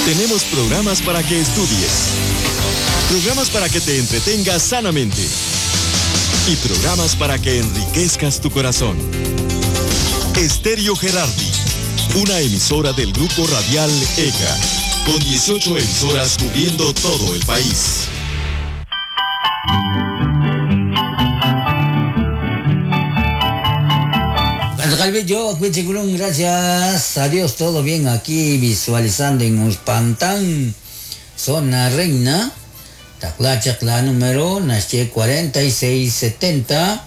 Tenemos programas para que estudies, programas para que te entretengas sanamente y programas para que enriquezcas tu corazón. Estéreo Gerardi, una emisora del grupo radial ECA, con 18 emisoras cubriendo todo el país. Yo, gracias a Dios, todo bien aquí, visualizando en Uspantán, zona reina, Taclachacla número, Nache 4670,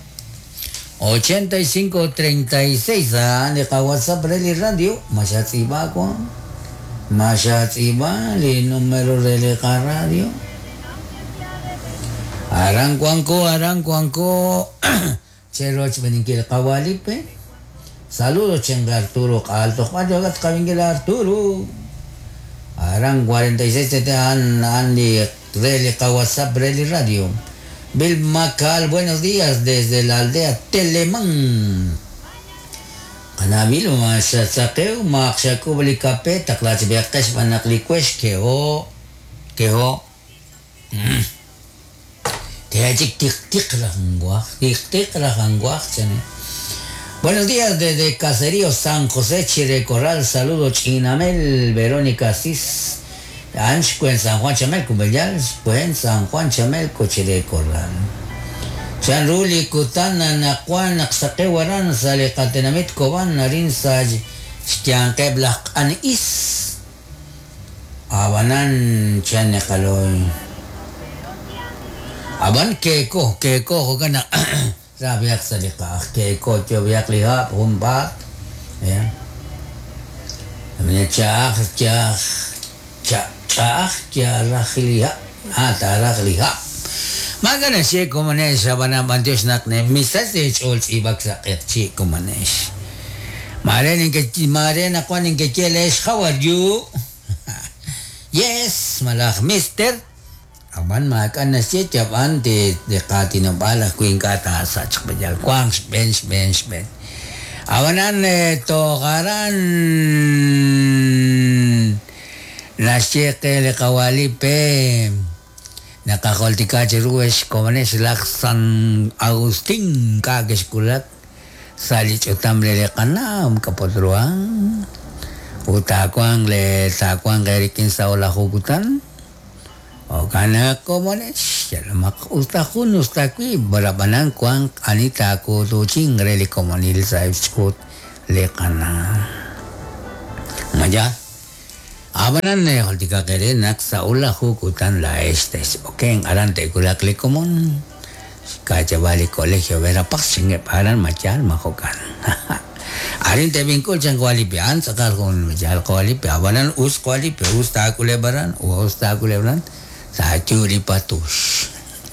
8536, de WhatsApp, Reli Radio, Machatzibako, Machatzibali, número de radio, Arancuanco, Cheroch Beniquil Kawalipe. Saludos, Chenga Arturo, Alto Juan, yo gato Cabinguela Arturo. Arán 46 Andy, Rele, WhatsApp, Rele Radio. Bill Macal, buenos días desde la aldea Telemán. Anabil, Machasaqueo, Maxacubli Capeta, clase Beacash, Manacliquesh, Queo. Tic, Ranguaj, Buenos días desde Caserío San José, Chile Corral. Saludos, Chinamel, Verónica Cis, Anchco en San Juan Chamelco, Bellal, en San Juan Chamelco, Chile Corral. Chanruli, Cutana, Nacuan, Axaquehuaran, Sale Catenamit, Coban, Narin, Saj, Chianqueblak, Anis, Abanan, Chanecaloy. Aban Keko, Hogana. Biak salika ke kocho biak liha pumbat ya namanya liha tarah liha magana si kumanesh abana bandios nakne misas de chols ibak sakit si kumanesh maren akwan in kecheles, how are you? Yes malah mister Aban makan nasi caban de katino bala kuin kata sach bejal kuang bench. Awanan to karan nasi kele kawali pe nakakoltika jerues komanes laksan Agustin kages kulat salit utam lele kanam kapotruang utakwang le takwang kerikin sa ola hugutan. O kana komones, mak ustakun ustakwi barabanan kuang anita ko to chingre le komonil sa skut le kana. Ngaja. Abanan ne holtika kere nak sa ula hukutan la estes. Okay, arante kulak le komon. Kaja bali colegio vera paksinge paran machal makokan. Arin te bingkol cang kualipian sakal kon machal kualipi abanan us kualipi ustakulebaran ustakulebaran. Sachuri Patus.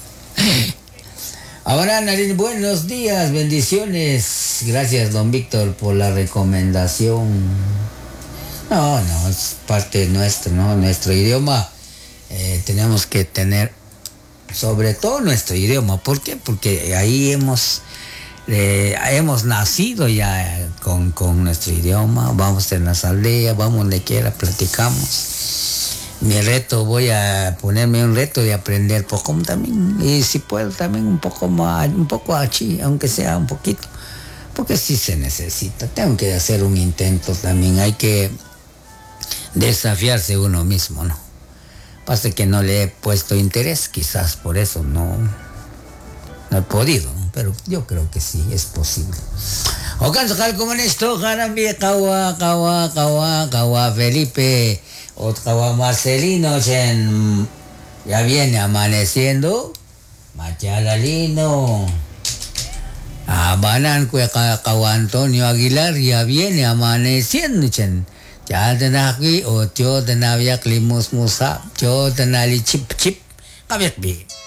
Ahora, Narin, buenos días, bendiciones. Gracias, don Víctor, por la recomendación. No, es parte nuestro, ¿no? Nuestro idioma. Tenemos que tener, sobre todo nuestro idioma. ¿Por qué? Porque ahí hemos nacido ya con nuestro idioma. Vamos en las aldeas, vamos donde quiera, platicamos. Mi reto, voy a ponerme un reto de aprender poco también, y si puedo también un poco más, un poco así, aunque sea un poquito, porque sí se necesita. Tengo que hacer un intento también, hay que desafiarse uno mismo, ¿no? Pasa que no le he puesto interés, quizás por eso no he podido, pero yo creo que sí, es posible. Okan sakal como esto, Jarambi, Kawa, Felipe, Otkawa Marcelino, ya viene amaneciendo, Machalalino, Abanan Kawa Antonio Aguilar, ya viene amaneciendo, ya tenaki, o yo tenaviak limus musa, yo tenali chip, kabekbi.